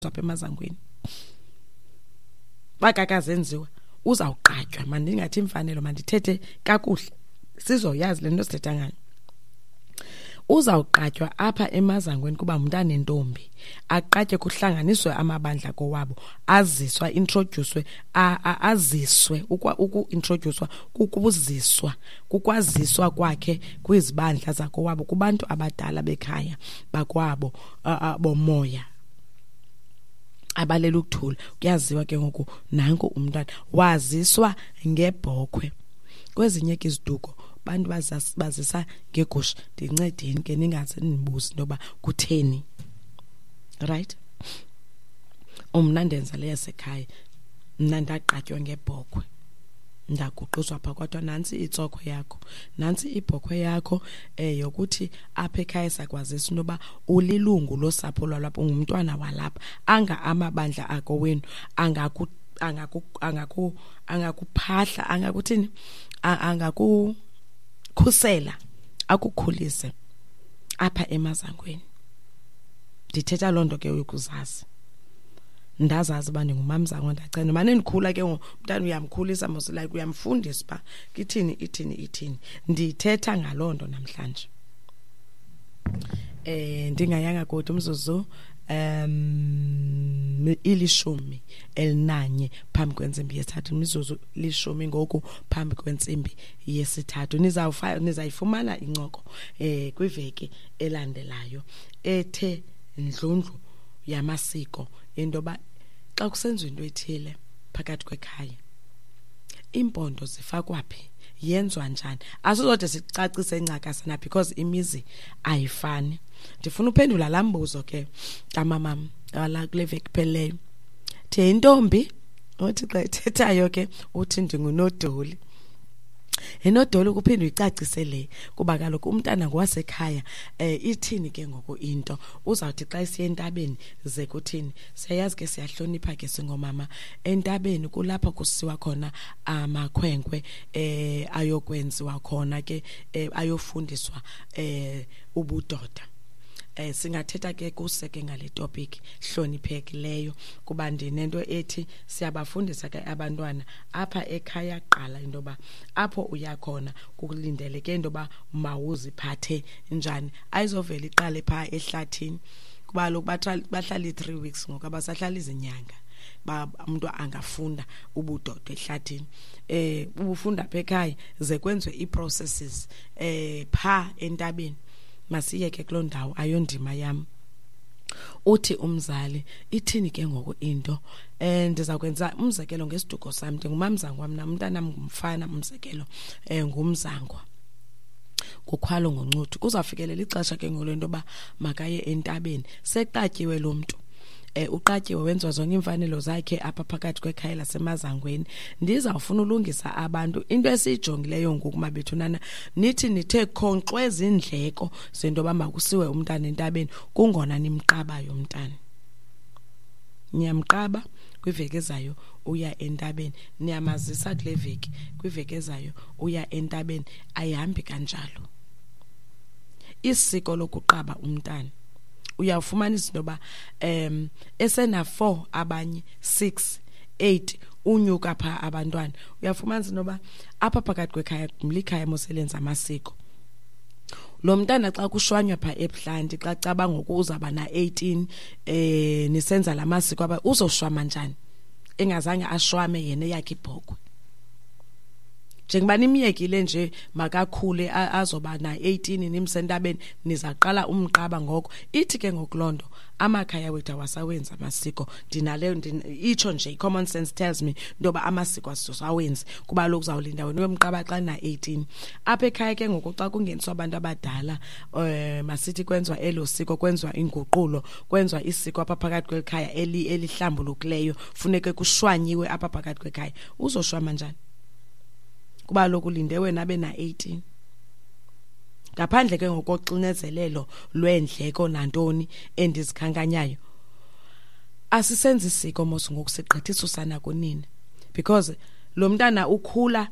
apha emazangweni bakakazenziwa uzawuqatywa mandingathi imfanelo mandithethe kakuhle sizoyazi lento sithetha ngayo. Uzawuqatywa apha emazangweni kuba umntana nentombi aqatywe kuhlanganiswe amabandla kowabo aziswa introducewe aziswe uku-introducewa kukuziswa kukwaziswa kwakhe kwizibandla zakowabo kubantu abadala bekhaya bakwabo bomoya abalela ukuthula. Kuyaziwa ke ngoku nanku umntwana waziswa ngebhokhwe. Kwezinye ke iziduko bantu bazisa ngegusha. Ndincedeni ke ningaze nibuze intoba kutheni, right? Umna ndenza leya sekhaya, mna ndaqatywa ngebhokhwe ndaguquzwa pha kodwa nansi itsokho yakho, nansi ibhokhwe yakho yokuthi apha ekhaya sakwazisa intoba ulilungu losapho lwalapha ungumntwana walapha anga amabandla akho wenu angakuphahla angakuthini angakukhusela akukhulise apha emazangweni. Ndithetha loo nto ke ukuzazi ndazazi uba ndingumamzango ndacela mane ndikhula ke umntana uyamkhulisa mos like uyamfundisa uba ithini ndithetha ngaloo nto namhlanje. Ndingayanga kodwa umzuzu ilishumi elinanye phambi kwentsimbi yesithathu imizuzu lishumi ngoku phambi kwentsimbi yesithathu. Nizayifumana incoko kwiveki elandelayo ethe ndlundlu yamasiko intoba xa kusenziwa into ethile phakathi kwekhaya impondo zifakwa phi, yenziwa njani. Asizode sicacise incakasana because imizi ayifani. Ndifuna uphendula laa mbuzo ke kamamam ala kule veki pheleyo. The intombi othi xa ithethayo ke uthi ndingunodoli. Enodoli kuphinde uyicacise le kuba kaloku umntana ngowasekhaya ithini ke ngoku into uzawuthi xa isiya entabeni ze kuthini. Siyayazi ke siyahlonipha ke singomama entabeni kulapha kusiwa khona amakhwenkwe ayokwenziwa khona ke ayofundiswa ubudoda. Singathetha ke kuseke ngale topic hloniphekileyo kuba ndinento ethi siyabafundisa ke abantwana apha ekhaya qala intoba apho uyakhona kukulindeleke intoba mawuziphathe njani. Ayizovela iqale pha ehlathini kuba lokhu bahlala 3 weeks ngoku abasahlala izinyanga umuntu angafunda ubudoda ehlathini. Ubufunda apha ekhaya ze kwenziwe ii-processes pha entabeni. Masiyeke kuloo ndawo ayondima yam. Uthi umzali ithini ke ngoku into ndiza kwenza umzekelo ngesiduko sam ndingumamzangwa mna umntanam ngumfana umzekelo ngumzangwa kukhwalo ngoncuthu. Kuzawufikelela ixesha ke ngolo into yoba makaye entabeni seqatyiwe lo mntu uqatyiwe wenziwa zonke imfanelo zakhe apha phakathi kwekhaya lasemazangweni. Ndizawufuna ulungisa abantu into esijongileyo ngoku mabethunana nithi nithe khonkxwe izindleko zento ba makusiwe umntana entabeni kungona nimqabayo umntana. Niyamqaba kwiveki ezayo uya entabeni, niyamazisa kule veki kwiveki ezayo uya entabeni. Ayihambi kanjalo isiko lokuqaba umntana. Uyawufumanisa intoba esena 4 abanye 6 8 unyuka pha abantwana. Uyafumanisa intoba apha phakathi kwekhaya mlikhaya moselenza amasiko. Lo mntana xa kushwanywa pha ebuhlanti xa caba ngokuzaba na 18 nisenza lamasiko aba uzoshwama njani engazange ashwame yena yakhe ibhokhwe. Njengoba nimyekile nje makakhule azoba na 18 nimsentabeni nizaqala umqaba ngoko. Ithi ke ngokulondo amakhaya wethu awasawenza amasiko. Ndinaleyo itsho nje common sense tells me ndoba amasiko asisawenzi kuba lokhu uzawulinda wena uyomqaba xa na 18. Apha ekhaya ke ngoku xa kungeniswa abantu abadala masithi kwenziwa elo siko kwenziwa inguqulo kwenziwa isiko apha phakathi kwekhaya elihlambulukileyo funeke kushwanyiwe apha phakathi kwekhaya. Uzoshwama njani kuba lokhu linde wena abe na 18 ngaphandle ke ngokoxinezelelo lwendleko nantoni endizikhankanyayo. Asisenzi isiko mos ngokusigqithisa usana kunina because lo mntana ukhula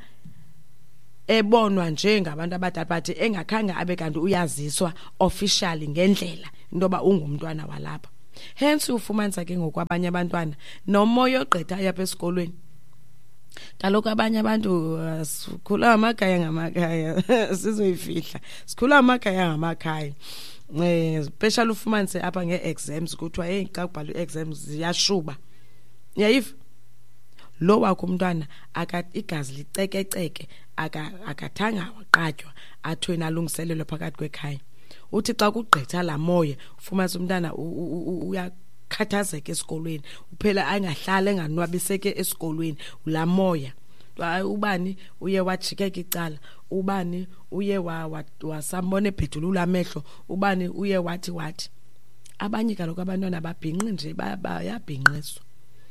ebonwa nje ngabantu abadala bathi engakhange abe kanti uyaziswa officially ngendlela intoba ungumntwana walapha. hence ufumanisa ke ngokwabanye abantwana nomoya ogqitha yapha esikolweni. Kaloku abanye abantu sikhula amakhaya ngamakhaya sizoyifihla sikhula amakhaya ngamakhaya. Special ufumanise apha ngeexams kuthiwa hey xa kubhalwa iexams ziyashuba. Yayiva lo wakho umntwana igazi licekeceke akathanga waqatywa athweni alungiselelwe phakathi kwekhaya. Uthi xa kugqitha la moya ufumanise umntana uyakhathazeka esikolweni uphela angahlala enganwabiseke esikolweni la moya. Ubani uye wajikeka icala, ubani uye wasambona ebhedulula amehlo, ubani uye wathi abanye kaloku abantwana babhinqi nje bayabhinqiswa.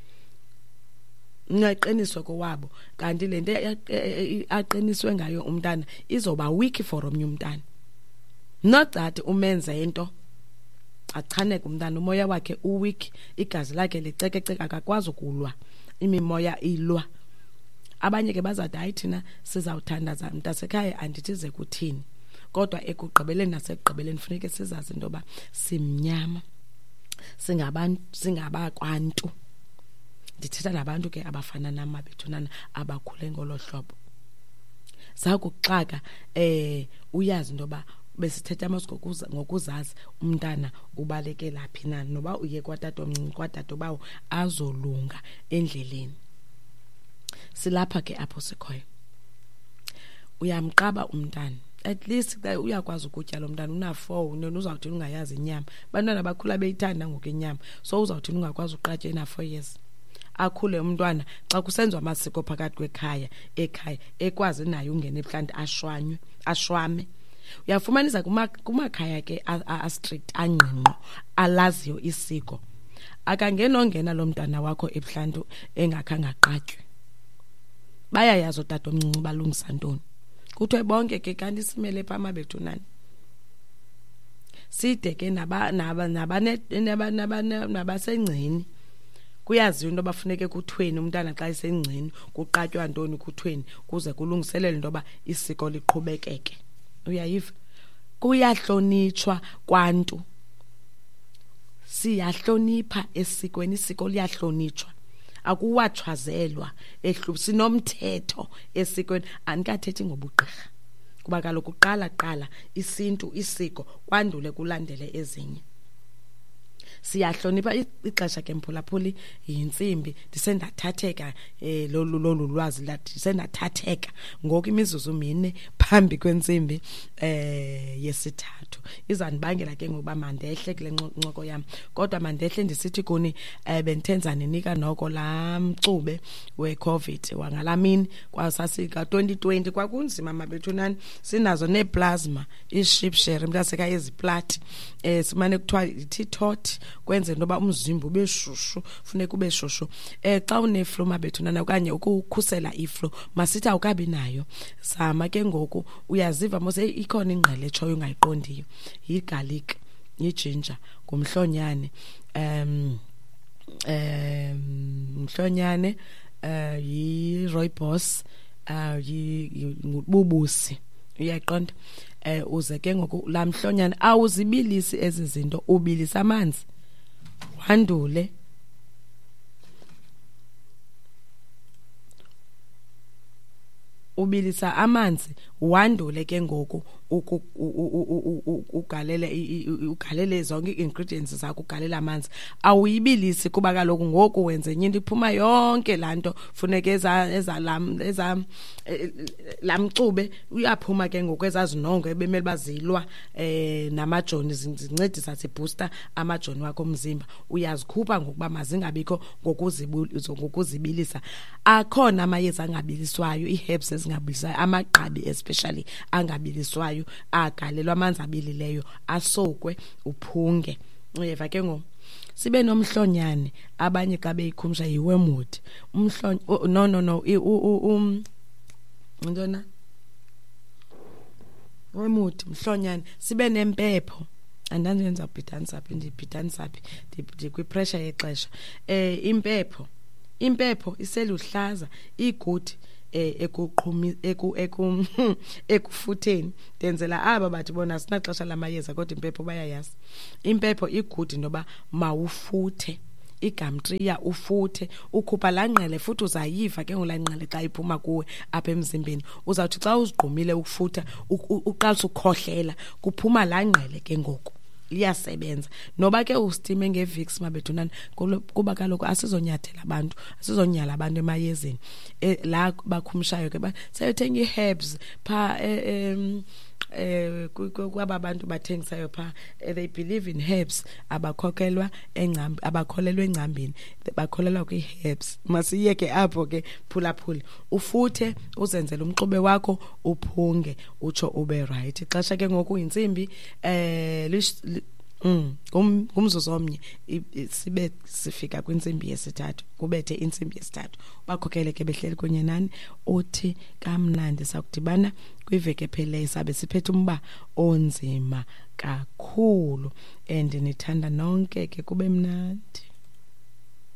Ngiyaqiniswa kowabo kanti lento aqiniswe ngayo umntana izoba weak for omnye umntana. Not that umenza into achaneke umntana umoya wakhe uweak, igazi lakhe licekeceka akakwazi ukulwa, imimoya ilwa. Abanye ke bazathi hayi thina sizawuthandaza mntasekhaya andithize kuthini, kodwa ekugqibeleni nasekugqibeleni funeke sizazi intoba simnyama, singabakwantu. Ndithetha nabantu ke abafana nama bethunana abakhule ngolo hlobo. Sakuxaka uyazi intoba besithetha amasiko ngokuzazi umntana ubaleke laphi na, noba uye kwatata omncinci kwatata bawo azolunga endleleni. Silapha ke apho sikhoyo. Uyamqaba umntana. At least uyakwazi ukutya lo mntana una4 uzawuthi ungayazi inyama. Abantwana bakhula beyithanda ngokenyama. So uzawuthi ungakwazi uqatya ena4 years. Akhule umntwana xa kusenziwa amasiko phakathi kwekhaya ekwazi nayo ungena ebuhlanti ashwame. Uyafumanisa kumakhaya ke strict angqingqo alaziyo isiko. Akangenongena lo mntana wakho ebuhlanti engakhanga qatywe. Bayayazi utata omncinci balungisa ntoni. Kuthiwe bonke ke kanti simele pha amabethunani. Side ke nabasengcini. Kuyaziwa into bafuneke kuthweni umntana xa esengcini, kuqatywa ntoni kuthweni kuze kulungiselele intoba isiko liqhubekeke. Uyayiva? Kuyahlonitshwa kwantu. Siyahlonipha esikweni, isiko liyahlonitshwa. Akuwachwazelwa sinomthetho esikweni, andikathethi ngobugqirha. Kuba kaloku qala isintu isiko kwandule kulandele ezinye. Siyahlonipha ixesha ke mphulaphuli yintsimbi ndisendathatheka lolu lwazi lathi ndisendathatheka ngoku imizuzu 4 phambi kwentsimbi yesithathu. Izanibangela ke ngoba mandehle kule ncoko yam, kodwa mandehle ndisithi kuni benthenza ninika noko la mcube weCovid wangalamini kwasasika 2020 kwakunzima mabethunani, sinazo neplasma ishipshare mntasekhaya eziplati simane kuthiwa ithi-tot kwenze intoba umzimba ube shushu, funeka ube shushu. Xa uneflu mabethunana okanye ukukhusela iflu masithi awukabi nayo, zama ke ngoku uyaziva mose ikhona ingqele etshoyo ungayiqondiyo, yigarlic, yiginger, ngumhlonyane, mhlonyane, yi-rooibos, yibubusi, uyaqonda. Uze ke ngoku la mhlonyane awuzibilisi ezi zinto, ubilisa amanzi wandule ubilisa amanzi wandule ke ngoku ugalele zonke ingredients zakho, ugalele amanzi. Awuyibilisi kuba kaloku ngoku wenze enye into iphuma yonke lanto funeka eza lamcube uyaphuma ke ngoku ezazinongo ebemeli bazilwa namajoni zincedisa zibooster amajoni wakho omzimba. Uyazikhupha ngokuba mazingabikho ngokuzibilisa. Akhona amayeza angabiliswayo, iherbs ezingabiliswayo, amagqabi especially angabiliswayo, agalelwa amanzi abilileyo, asokwe uphunge. Uyeva ke ngo sibe nomhlonyane, abanye xa beyikhumsha yiwormwood. Ndona wormwood, mhlonyane. Sibe nempepho, andandenza ubhidanisa phi ndikwi-pressure yexesha. Impepho iseluhlaza, igudi ekuqhumi ekufutheni denzela aba bathi bona sinaxesha lamayeza kodwa impepho bayayazi impepho igudi noba mawufuthe igamtriya ufuthe ukhupha lanqele futhi uzayiva ke ngolanqele xa iphuma kuwe apha emzimbeni uzawuthi xa uzigqumile ukufutha uqalisa ukhohlela kuphuma lanqele ke ngoku liyasebenza noba ke ustime ngevix mabethunana kuba kaloku asizonyathela abantu asizonyala abantu emayezeni la bakhumshayo ke sayothenga iherbs pha kwaba abantu bathengisayo pha they believe in herbs abakholelwa engcambini bakholelwa kwi-herbs masiyeke apho ke phulaphula ufuthe uzenzele umxube wakho uphunge utsho ube right ixesha ke ngoku intsimbi ngumzuzu omnye sibe sifika kwintsimbi yesithathu kubethe intsimbi yesithathu bakhokele ke behleli kunye nani uthi kamnandi sakudibana kwiveke epheleyo sabe siphethe umba onzima kakhulu and nithanda nonke ke kube mnandi.